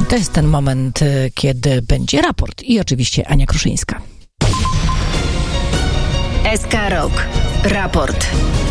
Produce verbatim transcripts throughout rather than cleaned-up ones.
To jest ten moment, kiedy będzie raport i oczywiście Ania Kruszyńska. S K Rok. Raport.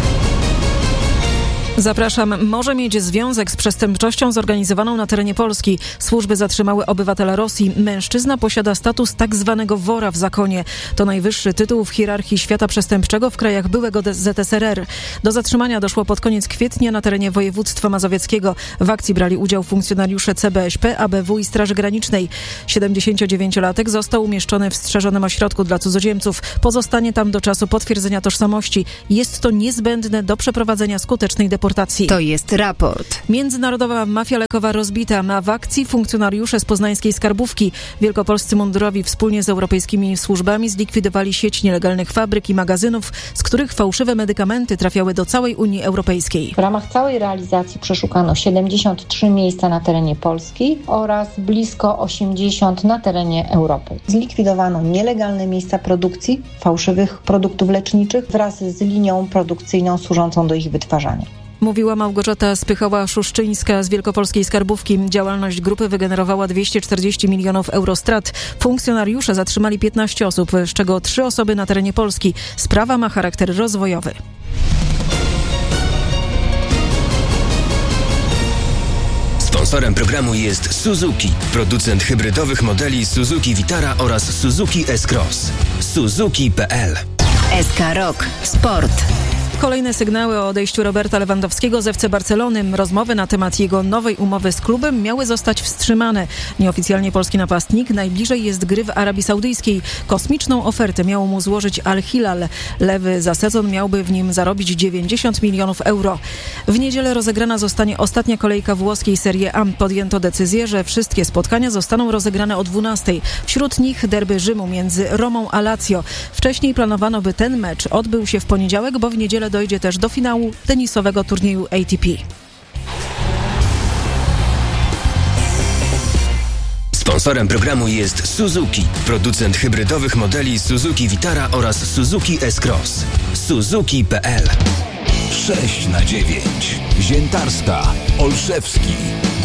Zapraszam. Może mieć związek z przestępczością zorganizowaną na terenie Polski. Służby zatrzymały obywatela Rosji. Mężczyzna posiada status tak zwanego wora w zakonie. To najwyższy tytuł w hierarchii świata przestępczego w krajach byłego Z S R R. Do zatrzymania doszło pod koniec kwietnia na terenie województwa mazowieckiego. W akcji brali udział funkcjonariusze C B Ś P, A B W i Straży Granicznej. siedemdziesięciodziewięciolatek został umieszczony w strzeżonym ośrodku dla cudzoziemców. Pozostanie tam do czasu potwierdzenia tożsamości. Jest to niezbędne do przeprowadzenia skutecznej deportacji. To jest raport. Międzynarodowa mafia lekowa rozbita. A w akcji funkcjonariusze z poznańskiej skarbówki. Wielkopolscy mundurowi wspólnie z europejskimi służbami zlikwidowali sieć nielegalnych fabryk i magazynów, z których fałszywe medykamenty trafiały do całej Unii Europejskiej. W ramach całej realizacji przeszukano siedemdziesiąt trzy miejsca na terenie Polski oraz blisko osiemdziesiąt na terenie Europy. Zlikwidowano nielegalne miejsca produkcji fałszywych produktów leczniczych wraz z linią produkcyjną służącą do ich wytwarzania. Mówiła Małgorzata Spychoła-Szuszczyńska z Wielkopolskiej Skarbówki. Działalność grupy wygenerowała dwieście czterdzieści milionów euro strat. Funkcjonariusze zatrzymali piętnaście osób, z czego trzy osoby na terenie Polski. Sprawa ma charakter rozwojowy. Sponsorem programu jest Suzuki, producent hybrydowych modeli Suzuki Vitara oraz Suzuki S-Cross. Suzuki kropka p l. S K Rok. Sport. Kolejne sygnały o odejściu Roberta Lewandowskiego z F C Barcelony. Rozmowy na temat jego nowej umowy z klubem miały zostać wstrzymane. Nieoficjalnie polski napastnik najbliżej jest gry w Arabii Saudyjskiej. Kosmiczną ofertę miał mu złożyć Al Hilal. Lewy za sezon miałby w nim zarobić dziewięćdziesiąt milionów euro. W niedzielę rozegrana zostanie ostatnia kolejka włoskiej Serie A. Podjęto decyzję, że wszystkie spotkania zostaną rozegrane o dwunastej. Wśród nich derby Rzymu między Romą a Lazio. Wcześniej planowano, by ten mecz odbył się w poniedziałek, bo w niedzielę dojdzie też do finału tenisowego turnieju A T P. Sponsorem programu jest Suzuki, producent hybrydowych modeli Suzuki Vitara oraz Suzuki S-Cross. Suzuki kropka p l. sześć na dziewięć. Ziętarska, Olszewski,